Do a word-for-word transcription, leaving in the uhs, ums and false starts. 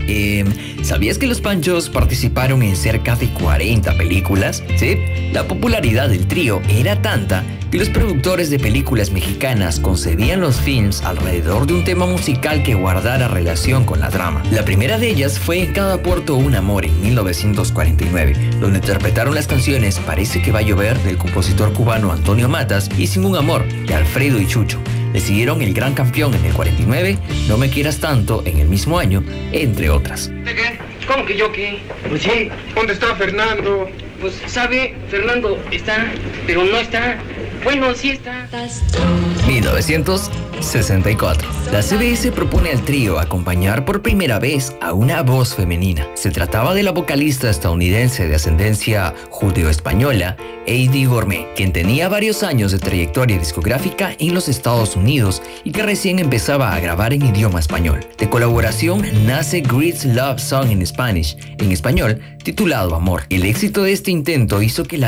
Eh, ¿Sabías que los Panchos participaron en cerca de cuarenta películas? Sí, la popularidad del trío era tanta que los productores de películas mexicanas concebían los films alrededor de un tema musical que guardara relación con la trama. La primera de ellas fue En cada puerto un amor en mil novecientos cuarenta y nueve, donde interpretaron las canciones Parece que va a llover del compositor cubano Antonio Matas y Sin un amor de Alfredo y Chucho. Le siguieron El Gran Campeón en el cuarenta y nueve, No me quieras tanto en el mismo año, entre otras. ¿De qué? ¿Cómo que yo qué? Pues sí, ¿dónde está Fernando? Pues sabe, Fernando está, pero no está. Bueno, sí está. mil novecientos sesenta y cuatro. La C B S propone al trío acompañar por primera vez a una voz femenina. Se trataba de la vocalista estadounidense de ascendencia judeo-española, Eddie Gourmet, quien tenía varios años de trayectoria discográfica en los Estados Unidos y que recién empezaba a grabar en idioma español. De colaboración nace Great Love Song in Spanish, en español, titulado Amor. El éxito de este intento hizo que la